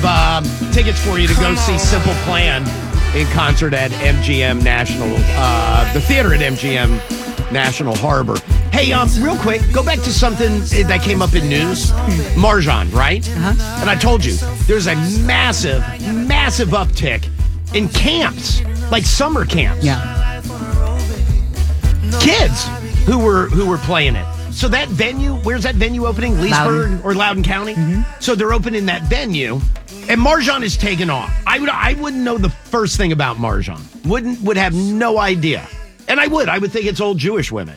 have tickets for you to go see Simple Plan in concert at MGM National, the theater at MGM National Harbor. Hey, real quick, go back to something that came up in news. Marjan, right? And I told you, there's a massive uptick in camps, like summer camps. Yeah. Kids who were playing it. So that venue, where's that venue opening? Leesburg or Loudoun County? So they're opening that venue, and Marjan is taking off. I wouldn't know the first thing about Marjan. Would have no idea. And I would think it's old Jewish women.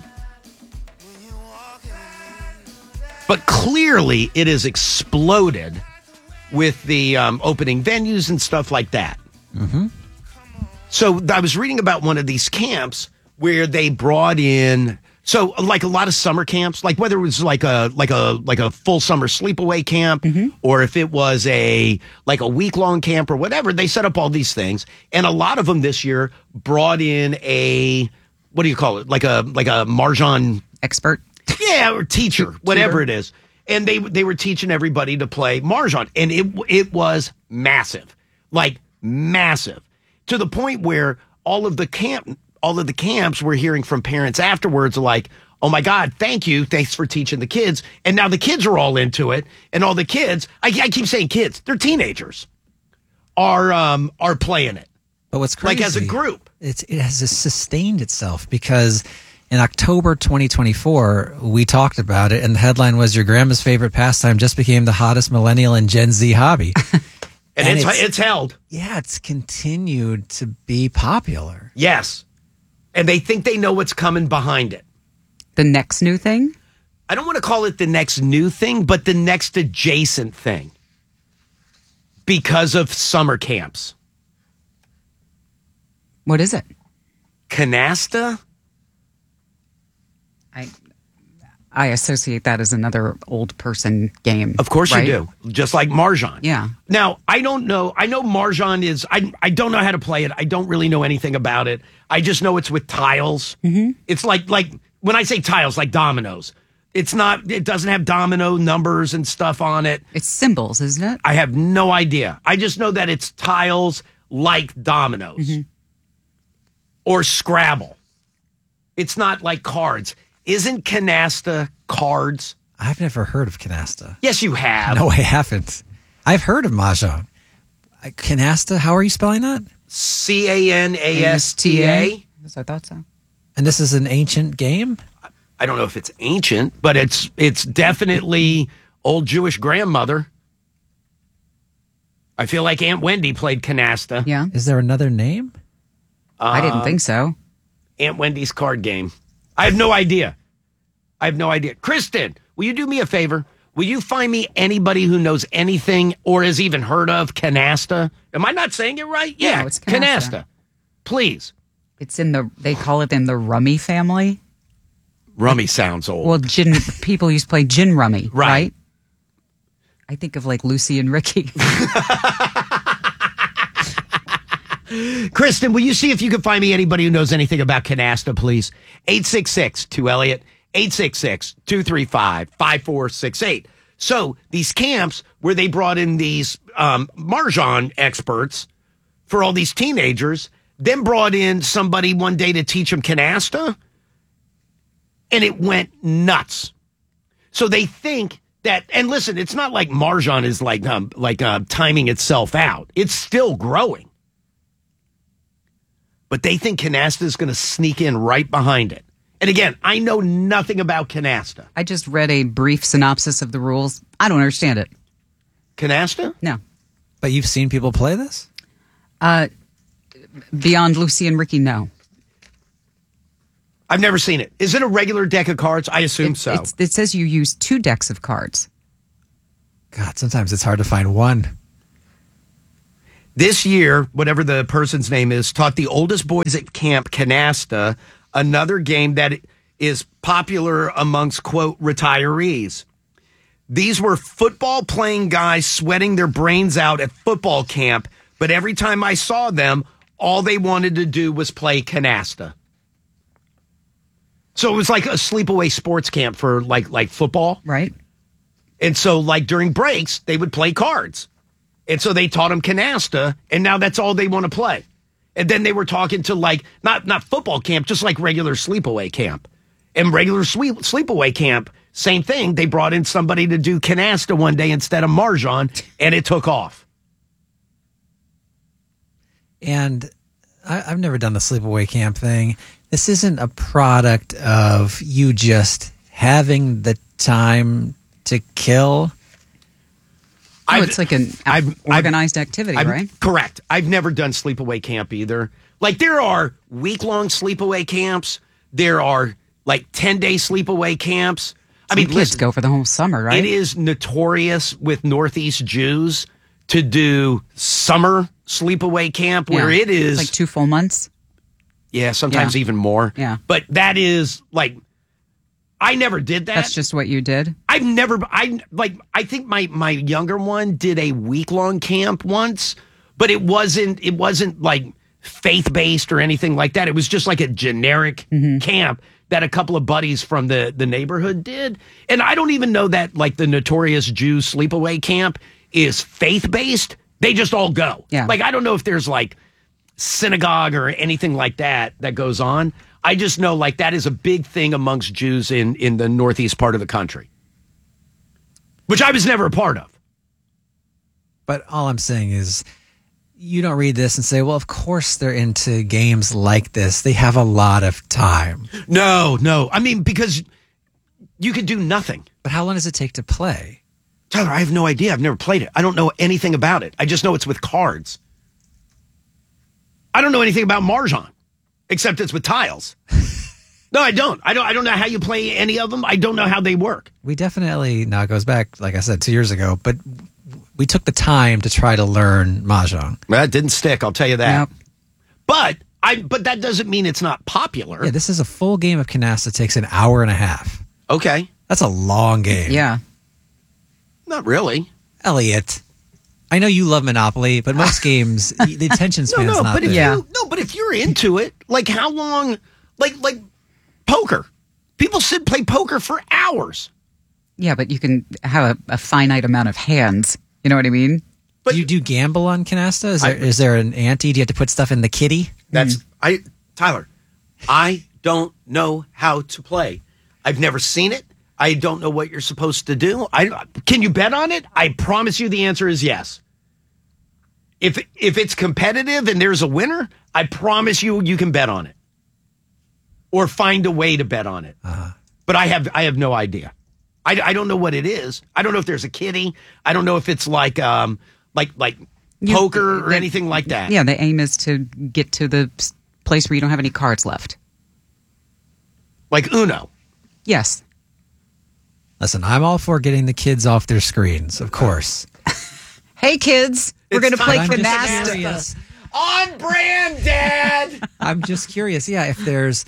But clearly it has exploded with the opening venues and stuff like that. So I was reading about one of these camps where they brought in, so like a lot of summer camps, like whether it was like a full summer sleepaway camp, or if it was a week-long camp or whatever, they set up all these things. And a lot of them this year brought in a, what do you call it? Like a Marjan Expert. Yeah, or teacher, whatever it is. And they were teaching everybody to play Marjan. And it was massive. Like massive. To the point where all of the camps were hearing from parents afterwards like, oh my God, thank you. Thanks for teaching the kids. And now the kids are all into it. And all the kids, I keep saying kids, they're teenagers, are playing it. But what's crazy, like as a group. It has sustained itself because in October 2024, we talked about it, and the headline was, your grandma's favorite pastime just became the hottest millennial and Gen Z hobby. and it's held. Yeah, it's continued to be popular. Yes. And they think they know what's coming behind it. The next new thing? I don't want to call it the next new thing, but the next adjacent thing. Because of summer camps. What is it? Canasta? I associate that as another old person game. Of course right? you do. Just like Marjan. Yeah. Now, I don't know. I know Marjan is, I don't know how to play it. I don't really know anything about it. I just know it's with tiles. It's like when I say tiles, like dominoes. It doesn't have domino numbers and stuff on it. It's symbols, isn't it? I have no idea. I just know that it's tiles like dominoes. Or Scrabble. It's not like cards. Isn't canasta cards? I've never heard of canasta. Yes, you have. No, I haven't. I've heard of Mahjong. Canasta, how are you spelling that? Canasta. Yes, I thought so. And this is an ancient game? I don't know if it's ancient, but it's definitely old Jewish grandmother. I feel like Aunt Wendy played canasta. Yeah. Is there another name? I didn't think so. Aunt Wendy's card game. I have no idea. Kristen, will you do me a favor? Will you find me anybody who knows anything or has even heard of canasta? Am I not saying it right? Yeah, No, it's canasta. Please. It's they call it in the rummy family. Rummy sounds old. Well, people used to play gin rummy, Right. right? I think of like Lucy and Ricky. Kristen, will you see if you can find me anybody who knows anything about canasta, please? 866-2-ELLIOT, 866-235-5468. So these camps where they brought in these Marjan experts for all these teenagers, then brought in somebody one day to teach them canasta, and it went nuts. So they think that, and listen, it's not like Marjan is like timing itself out. It's still growing. But they think canasta is going to sneak in right behind it. And again, I know nothing about canasta. I just read a brief synopsis of the rules. I don't understand it. Canasta? No. But you've seen people play this? Beyond Lucy and Ricky, no. I've never seen it. Is it a regular deck of cards? I assume so. It says you use 2 decks of cards. God, sometimes it's hard to find one. This year, whatever the person's name is, taught the oldest boys at camp canasta, another game that is popular amongst, quote, retirees. These were football-playing guys sweating their brains out at football camp, but every time I saw them, all they wanted to do was play canasta. So it was like a sleepaway sports camp for like football. Right. And so like during breaks, they would play cards. And so they taught them canasta, and now that's all they want to play. And then they were talking to not football camp, just like regular sleepaway camp. And regular sleepaway camp, same thing. They brought in somebody to do canasta one day instead of Mahjong, and it took off. And I've never done the sleepaway camp thing. This isn't a product of you just having the time to kill. It's like an organized activity, right? Correct. I've never done sleepaway camp either. Like, there are week-long sleepaway camps. There are, 10-day sleepaway camps. Kids listen, go for the whole summer, right? It is notorious with Northeast Jews to do summer sleepaway camp where it is... It's like 2 full months. Yeah, sometimes even more. Yeah. But that is, I never did that. That's just what you did? I think my younger one did a week-long camp once, but it wasn't faith-based or anything like that. It was just like a generic camp that a couple of buddies from the neighborhood did. And I don't even know that the Notorious Jew sleepaway camp is faith-based. They just all go. Yeah. I don't know if there's synagogue or anything like that goes on. I just know that is a big thing amongst Jews in the northeast part of the country, which I was never a part of. But all I'm saying is you don't read this and say, well, of course they're into games like this. They have a lot of time. No. Because you could do nothing. But how long does it take to play? Tyler, I have no idea. I've never played it. I don't know anything about it. I just know it's with cards. I don't know anything about Mahjong, except it's with tiles. No, I don't. I don't know how you play any of them. I don't know how they work. We definitely, now it goes back, like I said, 2 years ago, but we took the time to try to learn Mahjong. Well, it didn't stick, I'll tell you that. Yep. But that doesn't mean it's not popular. Yeah, this is a full game of canasta. Takes an hour and a half. Okay. That's a long game. Yeah. Not really. Elliot, I know you love Monopoly, but most games, the attention span's not there. But if you're into it, how long, like poker. People play poker for hours. Yeah, but you can have a finite amount of hands. You know what I mean? But do you do gamble on canasta? Is there an ante? Do you have to put stuff in the kitty? Tyler, I don't know how to play. I've never seen it. I don't know what you're supposed to do. Can you bet on it? I promise you the answer is yes. If it's competitive and there's a winner, I promise you can bet on it. Or find a way to bet on it. Uh-huh. But I have no idea. I don't know what it is. I don't know if there's a kitty. I don't know if it's like poker or anything like that. Yeah, the aim is to get to the place where you don't have any cards left. Like Uno. Yes. Listen, I'm all for getting the kids off their screens, of course. Hey, kids, we're going to play canasta. On brand, Dad. I'm just curious. Yeah, if there's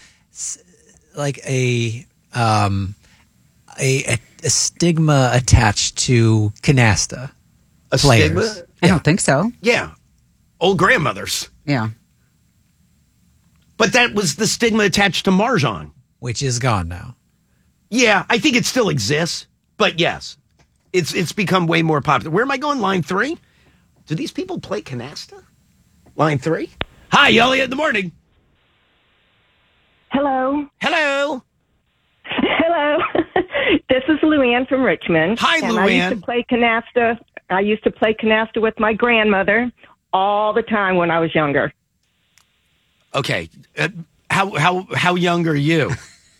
a stigma attached to canasta. A players. stigma? I don't think so. Yeah. Old grandmothers. Yeah. But that was the stigma attached to Mahjong. Which is gone now. Yeah, I think it still exists. But yes, it's become way more popular. Where am I going? Line 3? Do these people play canasta? Line 3? Hi, Elliot, in the morning. Hello. Hello. Hello. This is Luann from Richmond. Hi, and Luann. I used to play canasta with my grandmother all the time when I was younger. Okay. How young are you?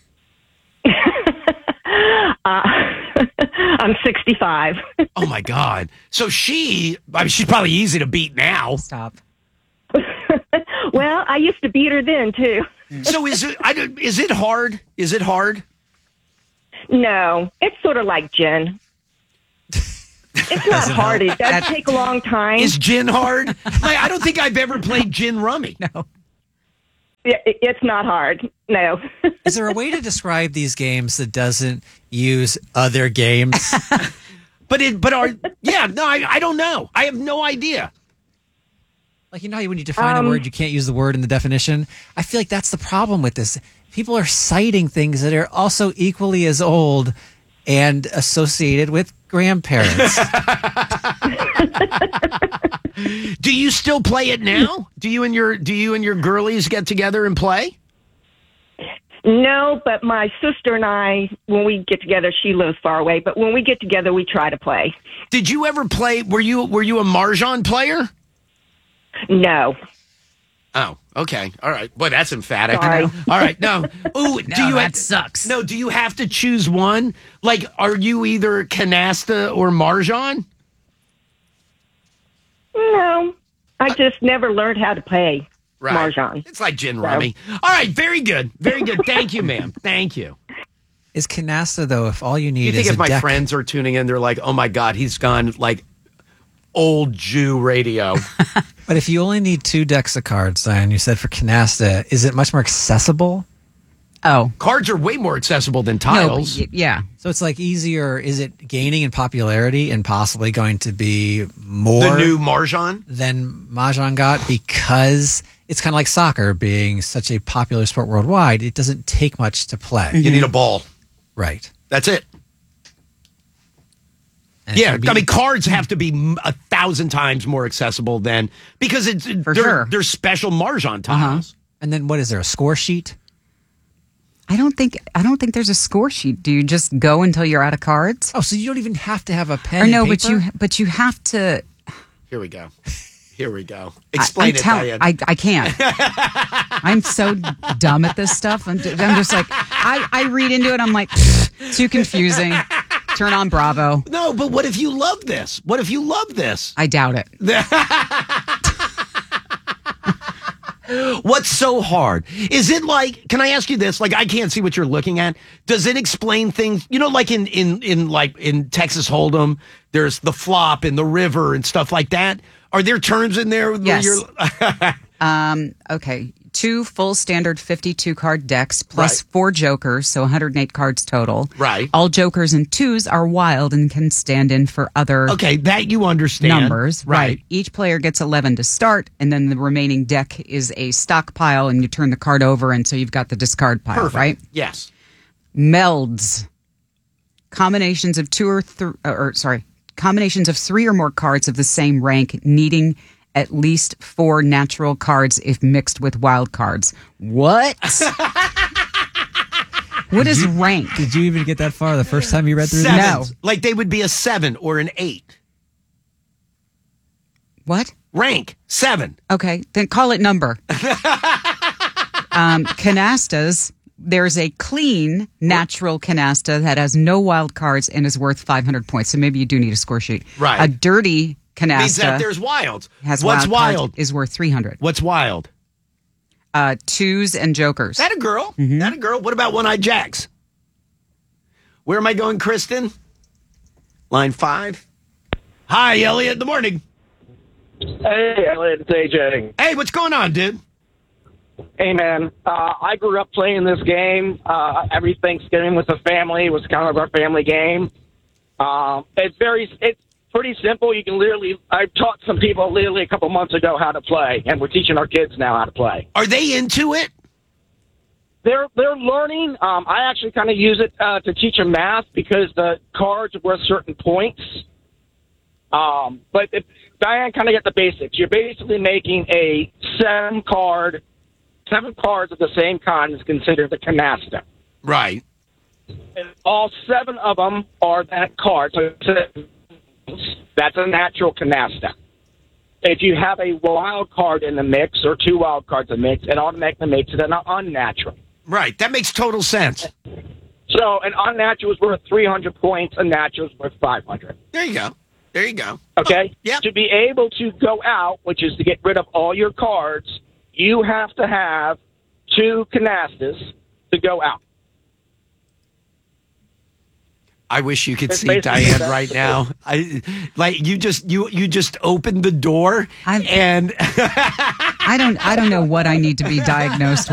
I'm 65. Oh, my God. So she's probably easy to beat now. Stop. Well, I used to beat her then, too. So is it hard? Is it hard? No, it's sort of like gin. It's not hard. It does take a long time. Is gin hard? I don't think I've ever played gin rummy. No. It's not hard. No. Is there a way to describe these games that doesn't use other games? I don't know. I have no idea. Like, you know how when you define a word, you can't use the word in the definition? I feel like that's the problem with this. People are citing things that are also equally as old, and associated with grandparents. Do you still play it now? Do you and your girlies get together and play? No, but my sister and I, when we get together, she lives far away, but when we get together, we try to play. Did you ever play? Were you a Mahjong player? No. Oh, okay. All right. Boy, that's emphatic. Sorry. All right. No. Ooh, that sucks. No, do you have to choose one? Like, are you either canasta or Mahjong? No. I just never learned how to play Mahjong. It's like gin rummy. All right. Very good. Very good. Thank you, ma'am. Thank you. Is canasta, though, if all you need You think is if a my deck? friends are tuning in, they're like, oh, my God, he's gone like old Jew radio. But if you only need 2 decks of cards, Diane, you said for canasta, is it much more accessible? Oh. Cards are way more accessible than No, tiles. yeah. So it's like easier. Is it gaining in popularity and possibly going to be more The new Mahjong? than Mahjong got because it's kind of like soccer being such a popular sport worldwide? It doesn't take much to play. You need a ball. Right. That's it. And it Yeah, can be- I mean, cards have to be 1,000 times more accessible than because they're special Mahjong tiles. And then what is there, a score sheet? I don't think there's a score sheet. Do you just go until you're out of cards? Oh, so you don't even have to have a pen Or no, and paper? but you have to. Here we go. Here we go. Explain it, Diane. I can't. I'm so dumb at this stuff. I'm just like, I read into it. I'm like, too confusing. Turn on Bravo. No, but what if you love this? What if you love this? I doubt it. What's so hard? Is it like, can I ask you this? Like, I can't see what you're looking at. Does it explain things? You know, like in Texas Hold'em, there's the flop and the river and stuff like that. Are there terms in there? Yes. Where Okay. 2 full standard 52 card decks plus Right. 4 jokers, so 108 cards total. Right. All jokers and 2s are wild and can stand in for other okay, that you understand. numbers. Right. Each player gets 11 to start, and then the remaining deck is a stockpile, and you turn the card over, and so you've got the discard pile, Perfect. right? Yes. Melds. Combinations of combinations of 3 or more cards of the same rank needing at least 4 natural cards if mixed with wild cards. What? What is rank? Did you even get that far the first time you read through Sevens. this? Like they would be a 7 or an 8. What? Rank 7. Okay, then call it number. Canastas. There's a clean, natural canasta that has no wild cards and is worth 500 points. So maybe you do need a score sheet. Right. A dirty canasta Means that there's wilds. has What's wild wild? cards is worth 300. What's wild? 2s and jokers. That a girl? That a girl? What about one-eyed jacks? Where am I going, Kristen? Line 5. Hi, Elliot. In the morning. Hey, Elliot, it's AJ. Hey, what's going on, dude? Hey, man. I grew up playing this game. Every Thanksgiving with the family. It was kind of our family game. It's pretty simple. You can I taught some people literally a couple months ago how to play, and we're teaching our kids now how to play. Are they into it? They're learning. I actually kind of use it to teach them math because the cards are worth certain points. But Diane kind of get the basics. You're basically making a 7 cards of the same kind is considered a canasta. Right. And all 7 of them are that card. So that's a natural canasta. If you have a wild card in the mix or 2 wild cards in the mix, it automatically makes it an unnatural. Right. That makes total sense. So an unnatural is worth 300 points. A natural is worth 500. There you go. There you go. Okay? Yep. To be able to go out, which is to get rid of all your cards, you have to have 2 canastas to go out. I wish you could It's see basically Diane that. right now. You just opened the door I don't know what I need to be diagnosed with.